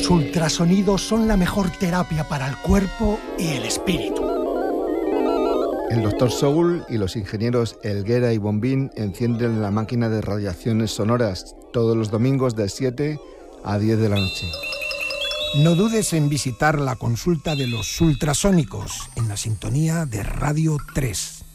Los ultrasonidos son la mejor terapia para el cuerpo y el espíritu. El Dr. Soul y los ingenieros Helguera y Bombín encienden la máquina de radiaciones sonoras todos los domingos de 7 a 10 de la noche. No dudes en visitar la consulta de los ultrasónicos en la sintonía de Radio 3.